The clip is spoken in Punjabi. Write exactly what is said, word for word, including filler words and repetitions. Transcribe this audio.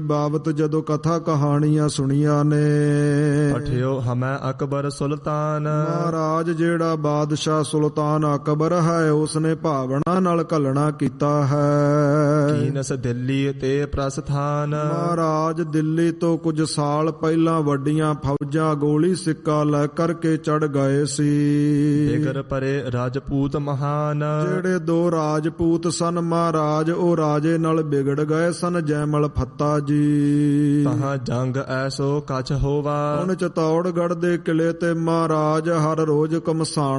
ਬਾਬਤ ਜਦੋਂ ਕਥਾ ਕਹਾਣੀਆਂ ਸੁਣੀਆਂ ਨੇ। ਪਠਿਓ ਹਮੈ ਅਕਬਰ ਸੁਲਤਾਨ। ਮਹਾਰਾਜ ਜਿਹੜਾ ਬਾਦਸ਼ਾਹ ਸੁਲਤਾਨ ਅਕਬਰ ਹੈ ਉਸਨੇ ਭਾਵਨਾ ਨਾਲ ਘੱਲਣਾ ਕੀਤਾ ਹੈ। ਕੀਨਸ ਦਿੱਲੀ ਤੇ ਪ੍ਰਸਥਾਨ। ਮਹਾਰਾਜ ਦਿੱਲੀ ਤੋਂ ਕੁਝ ਸਾਲ ਪਹਿਲਾਂ ਵੱਡੀਆਂ ਫੌਜਾਂ ਗੋਲੀ ਸਿੱਕਾ ਲੈ ਕਰਕੇ ਚੜ ਗਏ ਸੀ। ਬਿਗਰ ਪਰੇ ਰਾਜਪੂਤ ਮਹਾਨ। ਜਿਹੜੇ ਦੋ ਰਾਜਪੂਤ ਸਨ ਮਹਾਰਾਜ ਉਹ ਰਾਜੇ ਨਾਲ ਵਿਗੜ ਗਏ ਸਨ, ਜੈਮਲ ਫੱਤਾ ਜੀ। ਤਹਾਂ ਜੰਗ ਐਸੋ ਕਛ ਹੋਵਾ। ਹੁਣ ਚਤੌੜਗੜ੍ਹ ਦੇ ਕਿਲੇ ਤੇ ਮਹਾਰਾਜ ਹਰ ਰੋਜ਼ ਘਮਸਾਣ